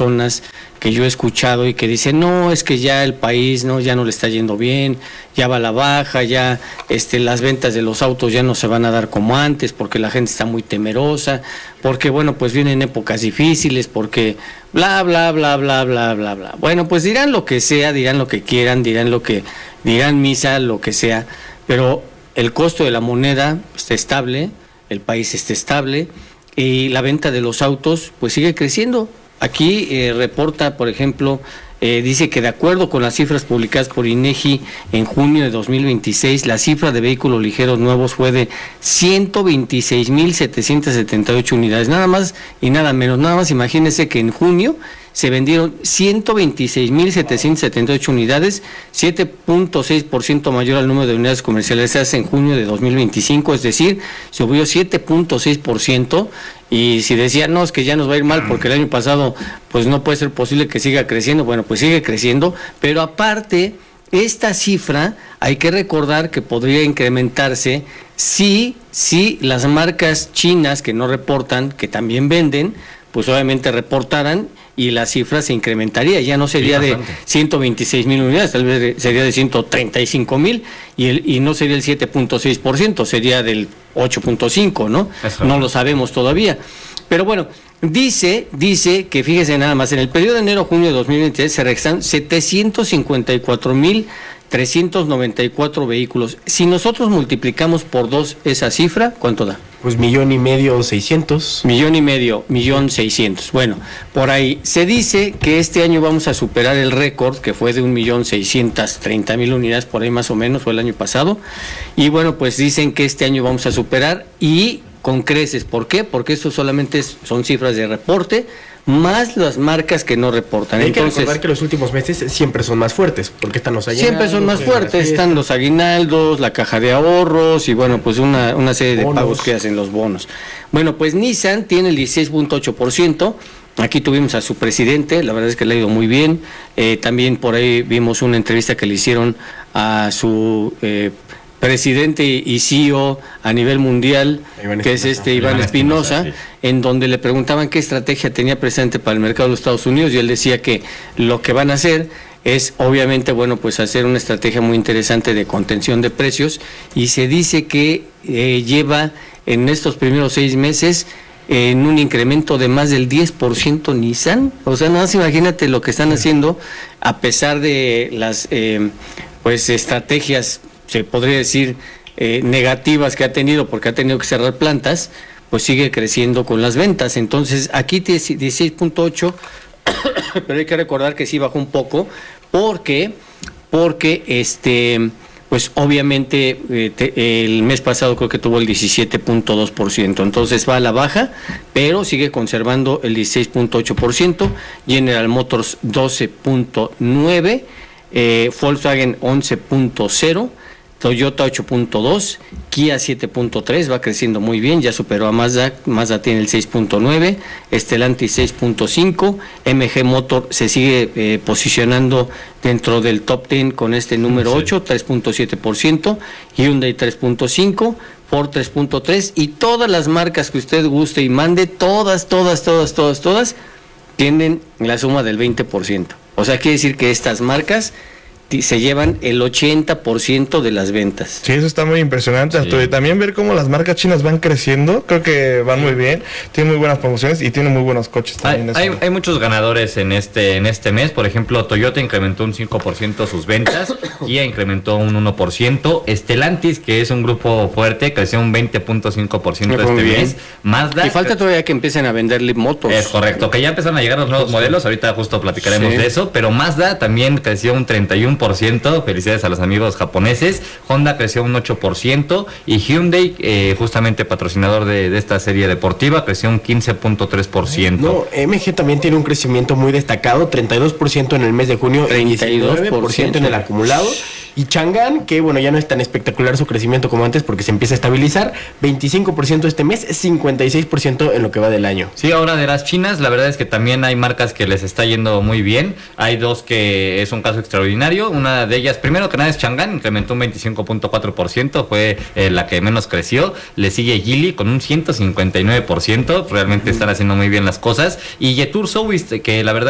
personas que yo he escuchado y que dicen, no, es que ya el país ya no le está yendo bien, ya va a la baja, ya las ventas de los autos ya no se van a dar como antes, porque la gente está muy temerosa, porque bueno, pues vienen épocas difíciles, porque bla, bla, bla, bla, bla, bla, bla. Bueno, pues dirán lo que sea, dirán lo que quieran, dirán misa, lo que sea, pero el costo de la moneda está estable, el país está estable, y la venta de los autos pues sigue creciendo. Aquí reporta, por ejemplo, dice que de acuerdo con las cifras publicadas por INEGI en junio de 2026, la cifra de vehículos ligeros nuevos fue de 126,778 unidades, nada más y nada menos. Nada más imagínense que en junio se vendieron 126,778 unidades, 7.6% mayor al número de unidades comercializadas en junio de 2025, es decir, subió 7.6%, y si decían, no, es que ya nos va a ir mal porque el año pasado pues no puede ser posible que siga creciendo, bueno, pues sigue creciendo, pero aparte, esta cifra hay que recordar que podría incrementarse si las marcas chinas que no reportan, que también venden, pues obviamente reportaran y la cifra se incrementaría, ya no sería de 126,000 unidades, tal vez sería de 135,000 y no sería el 7.6%, sería del 8.5%, ¿no? Eso. No lo sabemos todavía. Pero bueno, dice que fíjese nada más, en el periodo de enero-junio de 2023 se registran 754,394 vehículos. Si nosotros multiplicamos por 2 esa cifra, ¿cuánto da? Pues 1,500,000. 1,600,000. Bueno, por ahí se dice que este año vamos a superar el récord, que fue de 1,630,000 unidades, por ahí más o menos, fue el año pasado. Y bueno, pues dicen que este año vamos a superar y con creces. ¿Por qué? Porque esto solamente son cifras de reporte, más las marcas que no reportan. Hay que recordar que los últimos meses siempre son más fuertes, porque están los aguinaldos. Siempre son más fuertes, están los aguinaldos, la caja de ahorros y bueno, pues una serie de pagos que hacen los bonos. Bueno, pues Nissan tiene el 16.8%. Aquí tuvimos a su presidente, la verdad es que le ha ido muy bien. También por ahí vimos una entrevista que le hicieron a su presidente y CEO a nivel mundial, que es Iván Espinosa, sí, en donde le preguntaban qué estrategia tenía presente para el mercado de los Estados Unidos, y él decía que lo que van a hacer es obviamente, bueno, pues hacer una estrategia muy interesante de contención de precios, y se dice que lleva en estos primeros 6 meses en un incremento de más del 10% Nissan. O sea, nada más imagínate lo que están haciendo, a pesar de las estrategias, se podría decir, negativas que ha tenido, porque ha tenido que cerrar plantas, pues sigue creciendo con las ventas. Entonces, aquí 16.8, pero hay que recordar que sí bajó un poco, porque pues obviamente el mes pasado creo que tuvo el 17.2%, entonces va a la baja, pero sigue conservando el 16.8%, General Motors 12.9%, Volkswagen 11.0%, Toyota 8.2%, Kia 7.3%, va creciendo muy bien, ya superó a Mazda tiene el 6.9%, Stellantis 6.5%, MG Motor se sigue posicionando dentro del top 10 con este número 8, 3.7%, Hyundai 3.5%, Ford 3.3%, y todas las marcas que usted guste y mande, todas tienen la suma del 20%. O sea, quiere decir que estas marcas se llevan el 80% de las ventas. Sí, eso está muy impresionante, Arturo. Sí. Y también ver cómo las marcas chinas van creciendo, creo que van muy bien, tienen muy buenas promociones y tienen muy buenos coches también. Hay muchos ganadores en este mes. Por ejemplo, Toyota incrementó un 5% sus ventas, Kia incrementó un 1%, Stellantis, que es un grupo fuerte, creció un 20.5% este mes. Mazda, y falta todavía que empiecen a vender motos. Es correcto, que ya empezaron a llegar los nuevos modelos, ahorita justo platicaremos de eso, pero Mazda también creció un 31%, felicidades a los amigos japoneses. Honda creció un 8% y Hyundai, justamente patrocinador de esta serie deportiva, creció un 15.3%. No, MG también tiene un crecimiento muy destacado, 32% en el mes de junio, 39% en el acumulado. Y Chang'an, que bueno, ya no es tan espectacular su crecimiento como antes porque se empieza a estabilizar, 25% este mes, 56% en lo que va del año. Sí, ahora de las chinas, la verdad es que también hay marcas que les está yendo muy bien. Hay dos que es un caso extraordinario. Una de ellas, primero que nada, es Chang'an, incrementó un 25.4%, fue la que menos creció. Le sigue Geely con un 159%, realmente están haciendo muy bien las cosas. Y Yetur Sowiz, que la verdad